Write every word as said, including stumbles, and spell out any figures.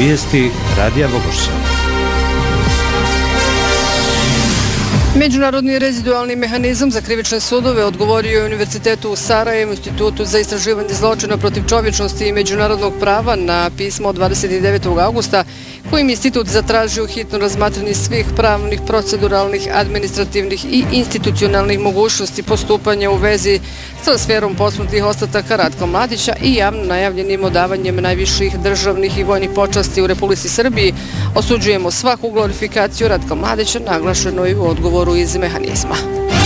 Vijesti Radija Bogošća. Međunarodni rezidualni mehanizam za krivične sudove odgovorio je Univerzitetu u Sarajevu, Institutu za istraživanje zločina protiv čovječnosti i međunarodnog prava na pismo od dvadeset devetog augusta, kojim institut zatražio hitno razmatranje svih pravnih, proceduralnih, administrativnih i institucionalnih mogućnosti postupanja u vezi s transferom posmrtnih ostataka Ratka Mladića i javno najavljenim odavanjem najviših državnih i vojnih počasti u Republici Srbiji. Osuđujemo svaku glorifikaciju Ratka Mladića, naglašeno je u odgovoru iz mehanizma.